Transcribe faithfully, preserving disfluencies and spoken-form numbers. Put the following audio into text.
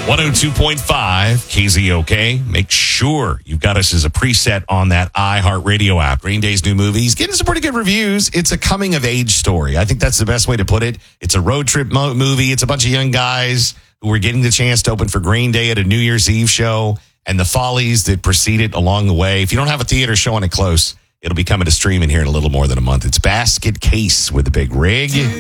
one oh two point five K Z O K. Make sure you've got us as a preset on that iHeartRadio app. Green Day's new movie. He's getting some pretty good reviews. It's a coming-of-age story. I think that's the best way to put it. It's a road trip mo- movie. It's a bunch of young guys who are getting the chance to open for Green Day at a New Year's Eve show and the follies that precede it along the way. If you don't have a theater showing it close, it'll be coming to streaming here in a little more than a month. It's Basket Case with the Big Rig.